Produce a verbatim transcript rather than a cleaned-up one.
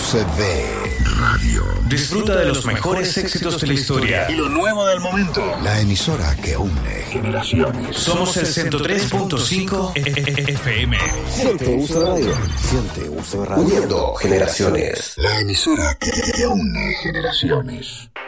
C D Radio. Disfruta de los mejores éxitos de la historia y lo nuevo del momento. La emisora que une generaciones. Somos el ciento tres punto cinco F M. Siente uso de radio. Siente uso de radio. Uniendo generaciones. La emisora que une generaciones.